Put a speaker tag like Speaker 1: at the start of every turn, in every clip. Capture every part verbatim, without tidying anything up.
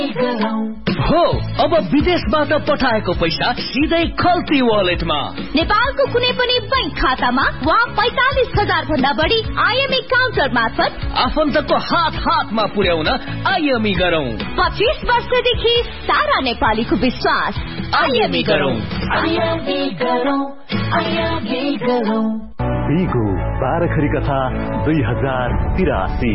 Speaker 1: हो अब विदेशबाट पठाएको पैसा सिधै खल्ती वालेटमा
Speaker 2: नेपालको कुनै पनि बैंक खातामा वा पैंतालिस हजार भन्दा बढी आईएमई काउन्टर मार्फत
Speaker 1: आफन्तको हात हातमा पुर्याउन आईएमई गरौं।
Speaker 2: पच्चीस वर्षदेखि सारा नेपालीको विश्वास आईएमई गरौं।
Speaker 3: आईएमई गरौं, आईएमई गरौं।
Speaker 4: बिगो बाह्रखरी कथा दुई हजार तिरासी।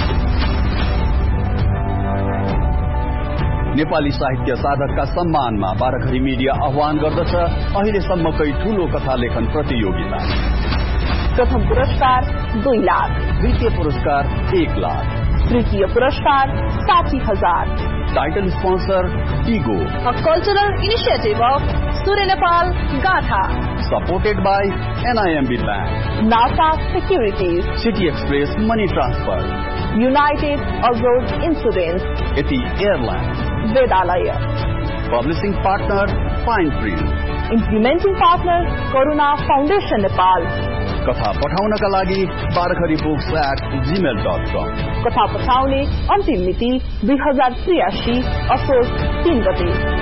Speaker 5: नेपाली साहित्य साधकका सम्मानमा बाह्रखरी मिडिया आह्वान गर्दछ अहिलेसम्मकै ठूलो कथा लेखन प्रतियोगिता।
Speaker 6: प्रथम पुरस्कार दुई लाख,
Speaker 5: द्वितीय पुरस्कार एक लाख,
Speaker 6: तृतीय पुरस्कार साठी हजार।
Speaker 5: Title sponsor Tigor,
Speaker 6: a cultural initiative of सूर्य नेपाल गाथा,
Speaker 5: supported by एनआईएमबी bank,
Speaker 6: NASA securities,
Speaker 5: city express money transfer,
Speaker 6: United abroad insurance,
Speaker 5: यति airline,
Speaker 6: वेदालय।
Speaker 5: Publishing partner fine print,
Speaker 6: implementing partner करुणा फाउन्डेसन नेपाल।
Speaker 5: कथा पठाउनका लागि बाह्रखरी बुक्स एट जीमेल डट कम।
Speaker 6: कथा पठाउने अन्तिम मिति दुई हजार त्रियासी असोज तीन गते।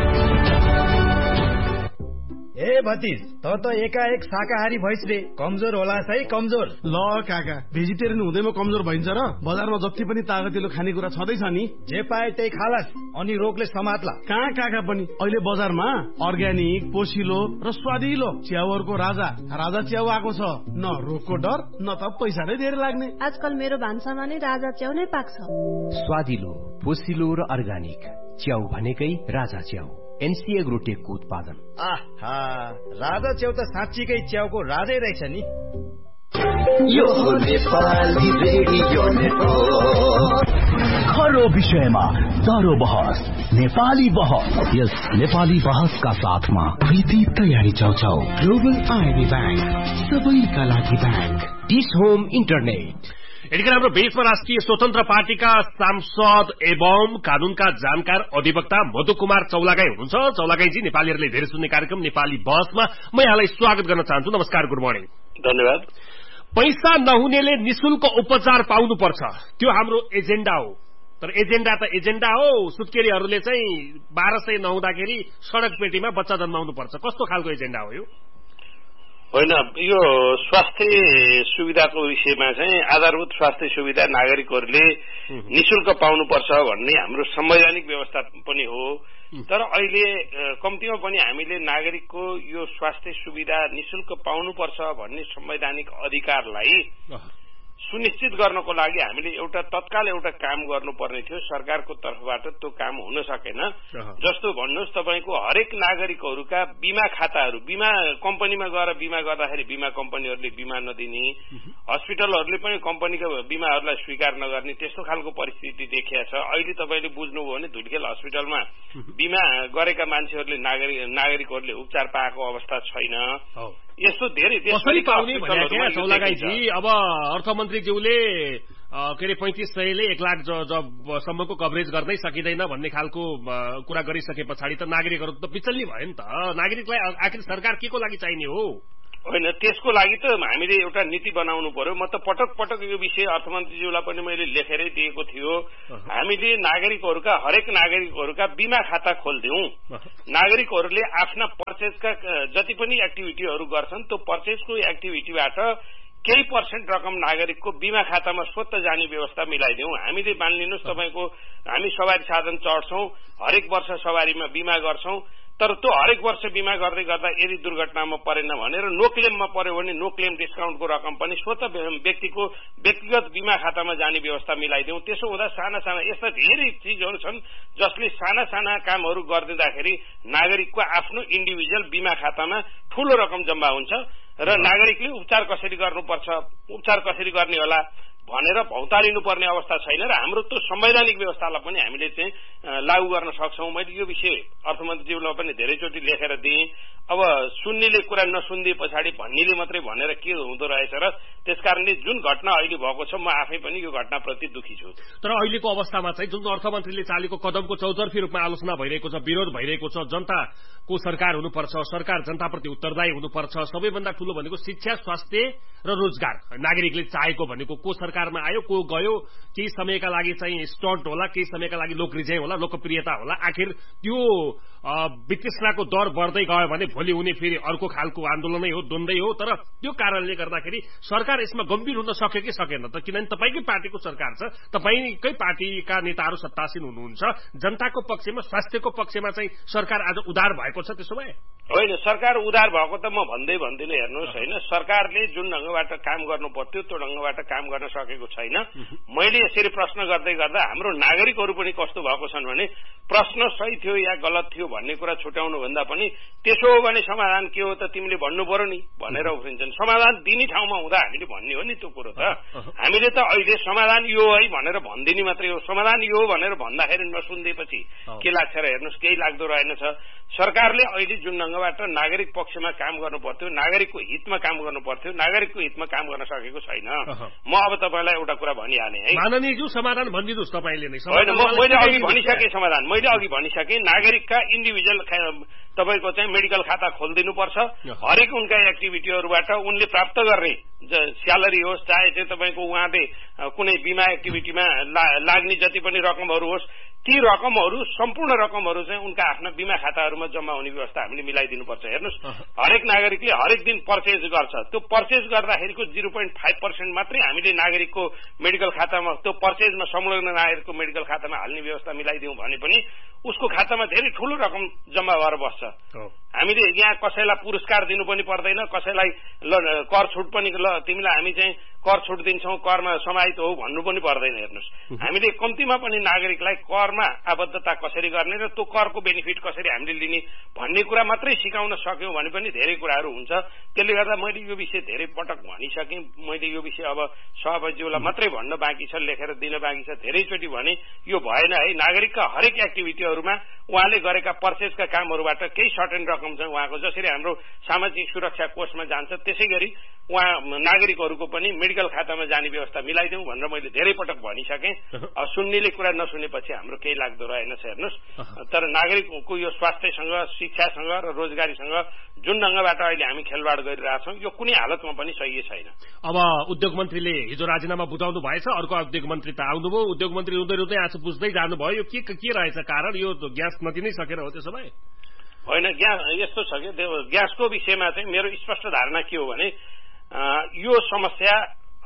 Speaker 7: ए भतिज त त एकाएक शाकाहारी भइस रे, कमजोर होला है कमजोर।
Speaker 8: ल काका, भेजिटेरियन हुँदैमा कमजोर भइन्छ र? बजारमा जति पनि तागतिलो खानेकुरा छँदैछ नि,
Speaker 7: जे पाए त्यही खालास, अनि रोगले समात्ला।
Speaker 8: कहाँ काका पनि अहिले बजारमा अर्ग्यानिक, पोसिलो र स्वादिलो च्याउहरूको राजा राजा च्याउ आएको छ। न रोगको डर न त पैसा नै धेरै लाग्ने।
Speaker 9: आजकल मेरो भान्सामा नै राजा च्याउ नै पाक्छ।
Speaker 10: स्वादिलो, पोसिलो र अर्ग्यानिक च्याउ भनेकै राजा च्याउ, एनसी एग्रोटेकको उत्पादन।
Speaker 7: आहा, राजा च्याउ त साँच्चीकै च्याउको राजै रहेछ नि।
Speaker 3: यो नेपाली रेडियो नेटवर्क,
Speaker 4: खरो विषयमा दरो बहस, नेपाली बहस।
Speaker 10: यस नेपाली बहसका साथमा प्रीति तयारी चौचौ, ग्लोबल आईबी बैंक, सबैका लागि बैंक, डिस होम इन्टरनेट।
Speaker 11: यतिखेर हाम्रो बेसमा राष्ट्रिय स्वतन्त्र पार्टीका सांसद एवं कानूनका जानकार अधिवक्ता मधु कुमार चौलागाई हुनुहुन्छ। चौलागाईजी, नेपालीहरूले धेरै सुन्ने कार्यक्रम नेपाली बहसमा म यहाँलाई स्वागत गर्न चाहन्छु। नमस्कार, गुड मर्निङ।
Speaker 12: धन्यवाद।
Speaker 11: पैसा नहुनेले निशुल्क उपचार पाउनुपर्छ, त्यो हाम्रो एजेन्डा हो। तर एजेन्डा त एजेन्डा हो, सुत्केरीहरूले चाहिँ बाह्र सय नहुँदाखेरि सड़क पेटीमा बच्चा जन्माउनु पर्छ। कस्तो खालको एजेन्डा हो यो?
Speaker 12: होइन, यो स्वास्थ्य सुविधाको विषयमा चाहिँ आधारभूत स्वास्थ्य सुविधा नागरिकहरूले निशुल्क पाउनुपर्छ भन्ने हाम्रो संवैधानिक व्यवस्था पनि हो। तर अहिले कम्तीमा पनि हामीले नागरिकको यो स्वास्थ्य सुविधा निशुल्क पाउनुपर्छ भन्ने संवैधानिक अधिकारलाई सुनिश्चित गर्नको लागि हामीले एउटा तत्काल एउटा काम गर्नुपर्ने थियो। सरकारको तर्फबाट त्यो काम हुन सकेन। जस्तो भन्नुहोस्, तपाईँको हरेक नागरिकहरूका बीमा खाताहरू, बीमा कम्पनीमा गएर बीमा गर्दाखेरि बीमा कम्पनीहरूले बीमा नदिने, हस्पिटलहरूले पनि कम्पनीका बीमाहरूलाई स्वीकार नगर्ने, त्यस्तो खालको परिस्थिति देखिया छ। अहिले तपाईँले बुझ्नुभयो भने धुलिखेल हस्पिटलमा बीमा गरेका मान्छेहरूले नागरिक नागरिकहरूले उपचार पाएको अवस्था छैन। यस्तो धेरै
Speaker 11: कसरी पाउने भने क्या चौलागाईजी? अब अर्थमन्त्रीज्यूले के अरे पैंतिस सयले एक लाख सम्मको कभरेज गर्नै सकिँदैन भन्ने खालको कुरा गरिसके पछाडि त नागरिकहरू त बिचल्ली भयो नि त। नागरिकलाई आखिर सरकार के को लागि चाहिने हो?
Speaker 12: होइन, त्यसको लागि त हामीले एउटा नीति बनाउनु पर्यो। म त पटक पटक यो विषय अर्थमन्त्रीज्यूलाई पनि मैले लेखेरै दिएको थियो। हामीले नागरिकहरूका हरेक नागरिकहरूका बीमा खाता खोलिदिउँ। नागरिकहरूले आफ्ना पर्चेजका जति पनि एक्टिभिटीहरू गर्छन् त्यो पर्चेजको एक्टिभिटीबाट केही पर्सेन्ट रकम नागरिकको बीमा खातामा स्वतः जाने व्यवस्था मिलाइदिउँ। हामीले मानिलिनुहोस्, तपाईँको हामी सवारी साधन चढ्छौँ, हरेक वर्ष सवारीमा बीमा गर्छौं, तर त्यो हरेक वर्ष बीमा गर्दै गर्दा यदि दुर्घटनामा परेन भनेर नो क्लेममा पर्यो भने नो क्लेम डिस्काउन्टको रकम पनि स्वतः व्यक्तिको व्यक्तिगत बीमा खातामा जाने व्यवस्था मिलाइदिउँ। त्यसो हुँदा साना साना यस्ता धेरै चिजहरू छन् जसले साना साना कामहरू गरिदिँदाखेरि नागरिकको आफ्नो इन्डिभिजुअल बीमा खातामा ठूलो रकम जम्मा हुन्छ र नागरिकले उपचार कसरी गर्नुपर्छ, उपचार कसरी गर्ने होला भनेर भौतारिनु पर्ने अवस्था छैन र हाम्रो त्यो संवैधानिक व्यवस्थालाई पनि हामीले चाहिँ लागू गर्न सक्छौं। मैले यो विषय अर्थमन्त्रीज्यूलाई पनि धेरैचोटि लेखेर दिएँ। अब सुन्नेले कुरा नसुनिदिए पछाडि भन्नेले मात्रै भनेर के हुँदो रहेछ र त्यसकारणले जुन घटना अहिले भएको छ म आफै पनि यो घटनाप्रति दुखी छु।
Speaker 11: तर अहिलेको अवस्थामा चाहिँ जुन अर्थमन्त्रीले चालेको कदमको चौतर्फी रूपमा आलोचना भइरहेको छ, विरोध भइरहेको छ, जनताको सरकार हुनुपर्छ, सरकार जनताप्रति उत्तरदायी हुनुपर्छ, सबैभन्दा ठूलो भनेको शिक्षा, स्वास्थ्य र रोजगार नागरिकले चाहेको भनेको को सरकारमा आयो, को गयो, केही समयका लागि चाहिँ स्टन्ट होला, केही समयका लागि लोकरिजय होला, लोकप्रियता होला, आखिर त्यो वितृष्णाको दर बढ्दै गयो भने भोलि उनी फेरि अर्को खालको आन्दोलनै हो, द्वन्दै हो। तर त्यो कारणले गर्दाखेरि सरकार यसमा गम्भीर हुन सक्यो कि सकेन त? किनभने तपाईँकै पार्टीको सरकार छ, तपाईँकै पार्टीका नेताहरू सत्तासीन हुनुहुन्छ, जनताको पक्षमा, स्वास्थ्यको पक्षमा चाहिँ सरकार आज उदार भएको छ। त्यसो भए
Speaker 12: होइन, सरकार उदार भएको त म भन्दै भन्दिनँ। हेर्नुहोस्, होइन, सरकारले जुन ढंगबाट काम गर्नु पर्थ्यो त्यो ढंगबाट काम गर्न सकेको छैन। मैले यसरी प्रश्न गर्दै गर्दा हाम्रो नागरिकहरू पनि कस्तो भएको छन् भने प्रश्न सही थियो या गलत थियो भन्ने कुरा छुट्याउनु भन्दा पनि त्यसो हो भने समाधान के हो त तिमीले भन्नु पर्यो नि भनेर उफ्रिन्छन्। समाधान दिने ठाउँमा हुँदा हामीले भन्ने हो नि त्यो कुरो त। हामीले त अहिले समाधान यो है भनेर भनिदिने मात्रै हो। समाधान यो हो भनेर भन्दाखेरि नसुनिदिएपछि के लाग्छ र? हेर्नुहोस्, केही लाग्दो रहेनछ। सरकारले अहिले जुन ढंगबाट नागरिक पक्षमा काम गर्नु पर्थ्यो, नागरिकको हितमा काम गर्नु पर्थ्यो, नागरिकको हितमा काम गर्न सकेको छैन। म अब तपाईँलाई एउटा कुरा भनिहालेँ है।
Speaker 11: माननीयज्यू समाधान भनिदिनुहोस् तपाईँले नै।
Speaker 12: होइन, मैले अघि भनिसकेँ समाधान, मैले अघि भनिसकेँ। नागरिकका इन्डिभिजुअल तपाईँको चाहिँ मेडिकल खाता खोलिदिनुपर्छ। हरेक उनका एक्टिभिटीहरूबाट उनले प्राप्त गर्ने स्यालेरी होस्, चाहे चाहिँ तपाईँको उहाँले कुनै बिमा एक्टिभिटीमा लाग्ने जति पनि रकमहरू होस्, ती रकमहरू सम्पूर्ण रकमहरू चाहिँ उनका आफ्ना बिमा खाताहरूमा जम्मा हुने व्यवस्था हामीले मिलाइदिनुपर्छ। हेर्नुहोस्, हरेक नागरिकले हरेक दिन पर्चेज गर्छ, त्यो purchase गर्दाखेरिको zero point five percent मात्रै हामीले नागरिकको मेडिकल खातामा, त्यो पर्चेजमा संलग्न नागरिकको मेडिकल खातामा हाल्ने व्यवस्था मिलाइदिउँ भने पनि उसको खातामा धेरै ठूलो रकम जम्मा भएर बस्छ। हामीले यहाँ कसैलाई पुरस्कार दिनु पनि पर्दैन, कसैलाई ल कर छुट पनि ल तिमीलाई हामी चाहिँ कर छुट दिन्छौँ, करमा समाहित हो भन्नु पनि पर्दैन। हेर्नुहोस्, हामीले कम्तीमा पनि नागरिकलाई करमा आबद्धता कसरी गर्ने र त्यो करको बेनिफिट कसरी हामीले लिने भन्ने कुरा मात्रै सिकाउन सक्यौं भने पनि धेरै कुराहरू हुन्छ। त्यसले गर्दा मैले यो विषय धेरै पटक भनिसकेँ। मैले यो विषय अब सभापतिज्यूलाई मात्रै भन्न बाँकी छ, लेखेर दिन बाँकी छ। धेरैचोटि भने यो भएन है। नागरिकका हरेक एक्टिभिटीहरूमा उहाँले गरेका पर्चेजका कामहरूबाट केही सर्टेन रकम छ उहाँको, जसरी हाम्रो सामाजिक सुरक्षा कोषमा जान्छ त्यसै गरी उहाँ नागरिकहरूको पनि मेडिकल खातामा जाने व्यवस्था मिलाइदिउँ भनेर मैले धेरै पटक भनिसकेँ। सुन्नेले कुरा नसुनेपछि हाम्रो केही लाग्दो रहेनछ। हेर्नुहोस्, तर नागरिकको यो स्वास्थ्यसँग, शिक्षासँग र रोजगारीसँग जुन ढंगबाट अहिले हामी खेलवाड गरिरहेछौँ यो कुनै हालतमा पनि सही छैन।
Speaker 11: अब उद्योग मन्त्रीले हिजो राजीनामा बुझाउनु भएछ, अर्को उद्योग मन्त्री त आउनुभयो। उद्योग मन्त्री रुँदै रुँदै आँसु बुझ्दै जानुभयो। यो के के रहेछ कारण? यो ग्यास नदिनै नै सकेर हो त्यसो भए?
Speaker 12: होइन, ग्यास यस्तो छ कि ग्यासको विषयमा चाहिँ मेरो स्पष्ट धारणा के हो भने यो समस्या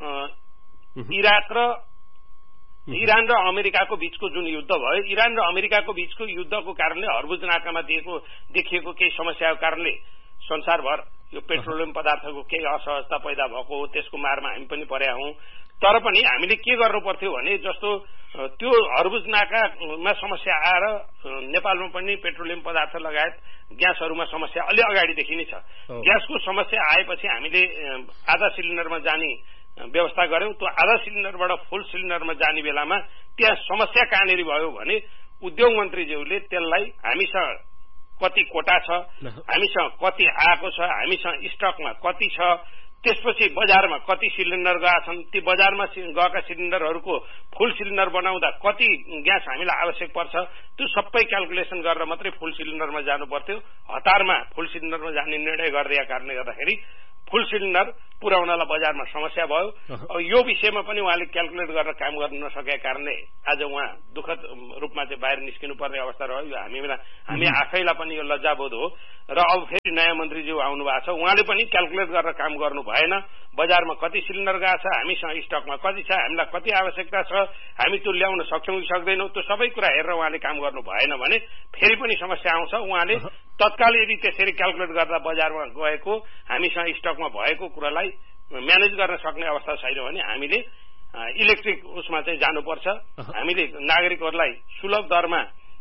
Speaker 12: इराक र इरान र अमेरिकाको बीचको जुन युद्ध भयो, इरान र अमेरिकाको बीचको युद्धको कारणले हर्मुज नाकामा दिएको देखिएको केही समस्याको कारणले संसारभर यो पेट्रोलियम पदार्थको केही असहजता पैदा भएको हो। त्यसको मारमा हामी पनि परेका हौं। तर पनि हामीले के गर्नु पर्थ्यो भने जस्तो त्यो हर्मुज नाकामा समस्या आएर नेपालमा पनि पेट्रोलियम पदार्थ लगायत ग्यासहरूमा समस्या अलि अगाडिदेखि नै छ। ग्यासको समस्या आएपछि हामीले आधा सिलिन्डरमा जाने व्यवस्था गर्यौं। त्यो आधा सिलिन्डरबाट फुल सिलिन्डरमा जाने बेलामा त्यहाँ समस्या कहाँनिर भयो भने उद्योग मन्त्रीज्यूले त्यसलाई हामीसँग कति कोटा छ, हामीसँग कति आएको छ, हामीसँग स्टकमा कति छ, त्यसपछि बजारमा कति सिलिन्डर गएका छन्, ती बजारमा गएका सिलिन्डरहरूको फुल सिलिन्डर बनाउँदा कति ग्यास हामीलाई आवश्यक पर्छ, त्यो सबै क्याल्कुलेसन गरेर मात्रै फुल सिलिन्डरमा जानु पर्थ्यो। हतारमा फुल सिलिन्डरमा जाने निर्णय गरिदिएका कारणले गर्दाखेरि फुल सिलिन्डर पुर्याउनलाई बजारमा समस्या भयो। अब यो विषयमा पनि उहाँले क्याल्कुलेट गरेर काम गर्न नसकेका कारणले आज उहाँ दुःखद रूपमा चाहिँ बाहिर निस्किनु पर्ने अवस्था रह्यो। हामी हामी आफैलाई पनि यो लज्जाबोध हो। र अब फेरि नयाँ मन्त्रीज्यू आउनु भएको छ, उहाँले पनि क्याल्कुलेट गरेर काम गर्नु भएन। बजारमा कति सिलिन्डर गएको छ, हामीसँग स्टकमा कति छ, हामीलाई कति आवश्यकता छ, हामी त्यो ल्याउन सक्छौँ कि सक्दैनौँ, त्यो सबै कुरा हेरेर उहाँले काम गर्नु भएन भने फेरि पनि समस्या आउँछ। उहाँले तत्काल यदि त्यसरी क्याल्कुलेट गर्दा बजारमा गएको हामीसँग स्टकमा भएको कुरालाई म्यानेज गर्न सक्ने अवस्था छैन भने हामीले इलेक्ट्रिक उसमा चाहिँ जानुपर्छ। हामीले नागरिकहरूलाई सुलभ दरमा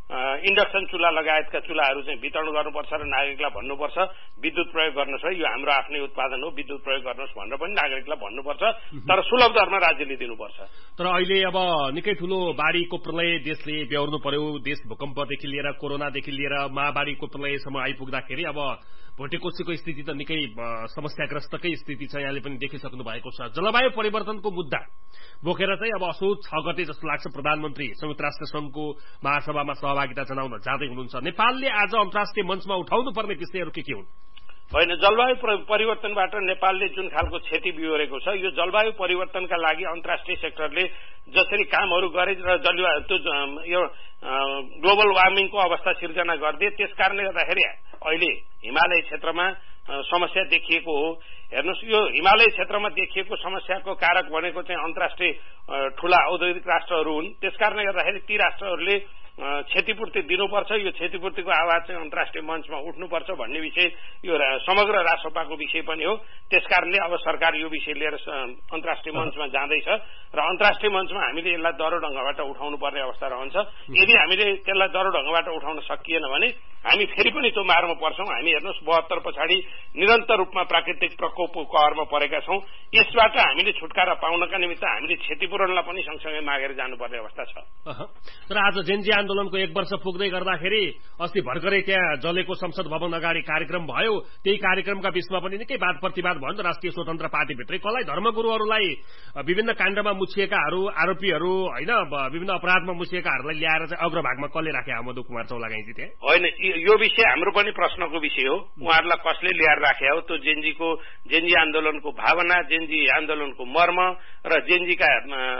Speaker 12: इन्डक्सन चुल्हा लगायतका चुल्हाहरू चाहिँ वितरण गर्नुपर्छ र नागरिकलाई भन्नुपर्छ विद्युत प्रयोग गर्नुहोस् है, यो हाम्रो आफ्नै उत्पादन हो, विद्युत प्रयोग गर्नुहोस् भनेर पनि नागरिकलाई भन्नुपर्छ, तर सुलभ दरमा राज्यले दिनुपर्छ।
Speaker 11: तर अहिले अब निकै ठूलो बाढ़ीको प्रलय देशले बेहोर्नु पर्यो। देश भूकम्पदेखि लिएर कोरोनादेखि लिएर महामारीको प्रलयसम्म आइपुग्दाखेरि अब भोटेकोसीको स्थिति त निकै समस्याग्रस्तकै स्थिति छ, यहाँले पनि देखिसक्नु भएको छ। जलवायु परिवर्तनको मुद्दा बोकेर चाहिँ अब असोज छ गते जस्तो लाग्छ प्रधानमन्त्री संयुक्त राष्ट्र संघको महासभामा सहभागिता जनाउन जाँदै हुनुहुन्छ। नेपालले आज अन्तर्राष्ट्रिय मञ्चमा उठाउनु पर्ने विषयहरू के के हुन्?
Speaker 12: होइन, जलवायु परिवर्तनबाट नेपालले जुन खालको क्षति बिहोरेको छ, यो जलवायु परिवर्तनका लागि अन्तर्राष्ट्रिय सेक्टरले जसरी कामहरू गरे र जलवायु त्यो यो ग्लोबल वार्मिङको अवस्था सिर्जना गरिदिए, त्यस कारणले गर्दाखेरि अहिले हिमालय क्षेत्रमा समस्या देखिएको हो। हेर्नुहोस्, यो हिमालय क्षेत्रमा देखिएको समस्याको कारक भनेको चाहिँ अन्तर्राष्ट्रिय ठूला औद्योगिक राष्ट्रहरू हुन्। त्यसकारणले गर्दाखेरि ती राष्ट्रहरूले क्षतिपूर्ति दिनुपर्छ, यो क्षतिपूर्तिको आवाज चाहिँ अन्तर्राष्ट्रिय मञ्चमा उठ्नुपर्छ भन्ने विषय यो समग्र राष्ट्रसभाको विषय पनि हो। त्यसकारणले अब सरकार यो विषय लिएर अन्तर्राष्ट्रिय मञ्चमा जाँदैछ र अन्तर्राष्ट्रिय मञ्चमा हामीले यसलाई दह्रो ढंगबाट उठाउनु पर्ने अवस्था रहन्छ। यदि हामीले त्यसलाई दह्रो ढंगबाट उठाउन सकिएन भने हामी फेरि पनि त्यो मारमा पर्छौं। हामी हेर्नुहोस्, बहत्तर पछाडि निरन्तर रूपमा प्राकृतिक प्रकोपको कहरमा परेका छौं। यसबाट हामीले छुटकारा पाउनका निमित्त हामीले क्षतिपूरणलाई पनि सँगसँगै मागेर जानुपर्ने अवस्था छ।
Speaker 11: र आज जेनजी आन्दोलनको एक वर्ष पुग्दै गर्दाखेरि अस्ति भर्खरै त्यहाँ जलेको संसद भवन अगाडि कार्यक्रम भयो। त्यही कार्यक्रमका बीचमा पनि निकै वाद प्रतिवाद भयो नि राष्ट्रिय स्वतन्त्र पार्टीभित्रै। कसलाई धर्मगुरूहरूलाई विभिन्न काण्डमा मुछिएकाहरू आरोपीहरू होइन विभिन्न अपराधमा मुछिएकाहरूलाई ल्याएर चाहिँ अग्रभागमा कसले राखे? मधु कुमार चौलागाईजी त्यहाँ
Speaker 12: होइन, यो विषय हाम्रो पनि प्रश्नको विषय हो। उहाँहरूलाई कसले ल्याएर राखे हो? त्यो जेनजीको जेनजी आन्दोलनको भावना, जेनजी आन्दोलनको मर्म र जेनजीका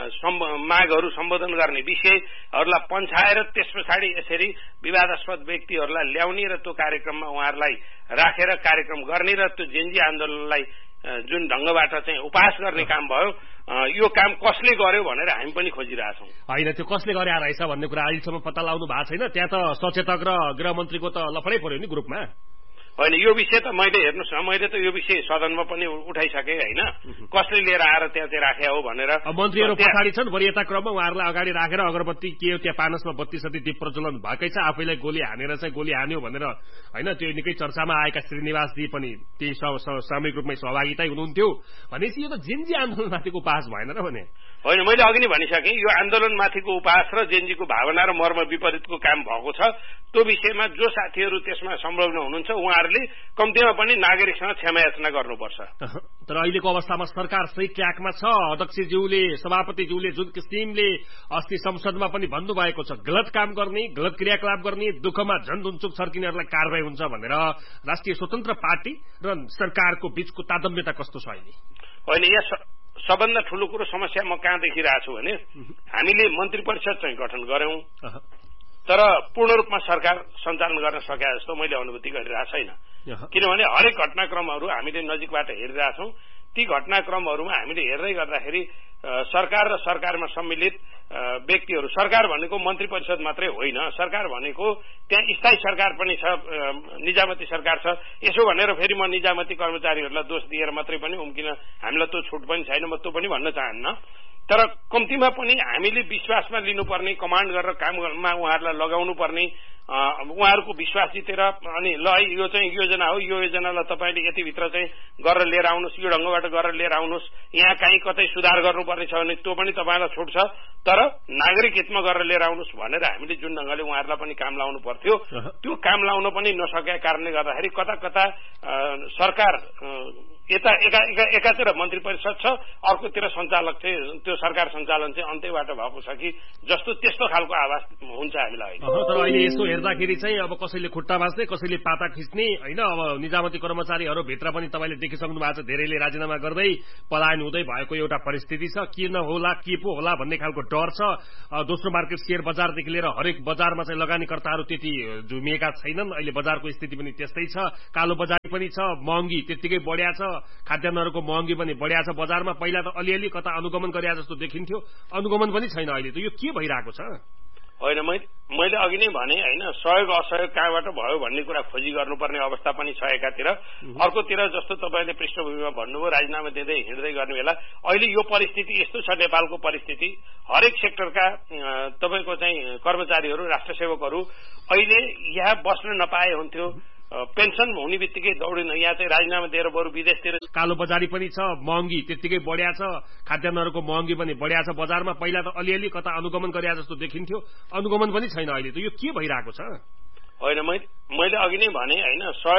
Speaker 12: मागहरू सम्बोधन गर्ने विषयहरूलाई पन्छाएर त्यस पछाडि यसरी विवादास्पद व्यक्तिहरूलाई ल्याउने र त्यो कार्यक्रममा उहाँहरूलाई राखेर कार्यक्रम गर्ने र त्यो जेनजी आन्दोलनलाई जुन ढंगबाट चाहिँ उपहास गर्ने काम भयो, यो काम कसले गर्यो भनेर हामी पनि खोजिरहेछौँ।
Speaker 11: होइन, त्यो कसले गरे रहेछ भन्ने कुरा अहिलेसम्म पत्ता लगाउनु भएको छैन। त्यहाँ त सचेतक र गृहमन्त्रीको त लफडै पर्यो नि ग्रुपमा।
Speaker 12: होइन, यो विषय त मैले हेर्नुहोस् न, मैले त यो विषय सदनमा पनि उठाइसकेँ होइन, कसले लिएर आएर त्यहाँ चाहिँ राखे हो भनेर।
Speaker 11: मन्त्रीहरू पछाडि छन्, वरियता क्रममा उहाँहरूलाई अगाडि राखेर अगरबत्ती के त्यहाँ पानसमा बत्ती सती दीप प्रज्वलन भएकै छ, आफैलाई गोली हानेर चाहिँ गोली हान्यो भनेर होइन। त्यो निकै चर्चामा आएका श्रीनिवासजी पनि त्यही सामूहिक रूपमै सहभागिता हुनुहुन्थ्यो। भनेपछि यो त जेनजी आन्दोलनमाथिको उपहास भएन र भने?
Speaker 12: होइन, मैले अघि नै भनिसकेँ, यो आन्दोलनमाथिको उपहास र जेनजीको भावना र मर्म विपरीतको काम भएको छ। त्यो विषयमा जो साथीहरू त्यसमा संलग्न हुनुहुन्छ उहाँहरूले कम्तीमा पनि नागरिकसँग क्षमायाचना गर्नुपर्छ।
Speaker 11: तर अहिलेको अवस्थामा सरकार सही ट्र्याकमा छ। अध्यक्षज्यूले सभापतिज्यूले जुन किसिमले अस्ति संसदमा पनि भन्नुभएको छ, गलत काम गर्ने, गलत क्रियाकलाप गर्ने, दुःखमा झन्झुन्चुक छर्किनेहरूलाई कारवाही हुन्छ भनेर राष्ट्रिय स्वतन्त्र पार्टी र सरकारको बीचको तादम्यता कस्तो छ अहिले?
Speaker 12: होइन, यहाँ सबभन्दा ठूलो कुरो समस्या म कहाँ देखिरहेको छु भने हामीले मन्त्री परिषद चाहिँ गठन गर्यौं, तर पूर्ण रूपमा सरकार सञ्चालन गर्न सके जस्तो मैले अनुभूति गरिरहेको छैन। किनभने हरेक घटनाक्रमहरू हामीले नजिकबाट हेरिरहेछौँ। ती घटनाक्रमहरूमा हामीले हेर्दै गर्दाखेरि सरकार र सरकारमा सम्मिलित व्यक्तिहरू, सरकार भनेको मन्त्री परिषद मात्रै होइन, सरकार भनेको त्यहाँ स्थायी सरकार पनि छ, निजामती सरकार छ। यसो भनेर फेरि म निजामती कर्मचारीहरूलाई दोष दिएर मात्रै पनि उम्किन हामीलाई त्यो छुट पनि छैन, म त्यो पनि भन्न चाहन्न। तर कम्तीमा पनि हामीले विश्वासमा लिनुपर्ने, कमान्ड गरेर काममा उहाँहरूलाई लगाउनु पर्ने, उहाँहरूको विश्वास जितेर अनि ल यो चाहिँ योजना हो, यो योजनालाई तपाईँले यतिभित्र चाहिँ गरेर लिएर आउनुहोस्, यो ढंगबाट गरेर लिएर आउनुहोस्, यहाँ कहीँ कतै सुधार गर्नुपर्ने छ भने त्यो पनि तपाईँलाई छुट छ, तर नागरिक हितमा गरेर लिएर आउनुहोस् भनेर हामीले जुन ढंगले उहाँहरूलाई पनि काम लाउनु पर्थ्यो, त्यो काम लाउन पनि नसकेका कारणले गर्दाखेरि कता कता सरकार यता एका एकातिर मन्त्री परिषद छ, अर्कोतिर सञ्चालक चाहिँ त्यो सरकार सञ्चालन चाहिँ अन्त्यबाट भएको छ कि जस्तो त्यस्तो खालको आवाज हुन्छ हामीलाई।
Speaker 11: तर अहिले यसो हेर्दाखेरि चाहिँ अब कसैले खुट्टा भाँच्ने, कसैले पाता खिच्ने होइन। अब निजामती कर्मचारीहरू भित्र पनि तपाईँले देखिसक्नु भएको छ, धेरैले राजीनामा गर्दै पलायन हुँदै भएको एउटा परिस्थिति छ। किन होला, के पो होला भन्ने खालको डर छ। दोस्रो मार्केट शेयर बजारदेखि लिएर हरेक बजारमा चाहिँ लगानीकर्ताहरू त्यति झुमिएका छैनन्। अहिले बजारको स्थिति पनि त्यस्तै छ, कालो बजारी पनि छ, महँगी त्यत्तिकै बढ्या छ, खाद्यान्नहरूको महँगी पनि बढ्या छ बजारमा। पहिला त अलिअलि कता अनुगमन गरे जस्तो देखिन्थ्यो, अनुगमन पनि छैन अहिले। त यो के भइरहेको छ?
Speaker 12: होइन मैले अघि नै भने होइन सहयोग असहयोग कहाँबाट भयो भन्ने कुरा खोजी गर्नुपर्ने अवस्था पनि छ एकातिर अर्कोतिर जस्तो तपाईँले पृष्ठभूमिमा भन्नुभयो राजीनामा दिँदै हिँड्दै गर्ने बेला अहिले यो परिस्थिति यस्तो छ नेपालको परिस्थिति हरेक सेक्टरका तपाईँको चाहिँ कर्मचारीहरू राष्ट्रसेवकहरू अहिले यहाँ बस्न नपाए हुन्थ्यो पेन्सन हुने बित्तिकै दौडिन यहाँ चाहिँ राजीनामा दिएर बरु विदेशतिर
Speaker 11: कालो बजारी पनि छ महँगी त्यत्तिकै बढ्या छ खाद्यान्नहरूको महँगी पनि बढ्या छ बजारमा पहिला त अलिअलि कता अनुगमन गरे जस्तो देखिन्थ्यो अनुगमन पनि छैन अहिले त यो के भइरहेको छ
Speaker 12: होइन मैले अघि नै भने होइन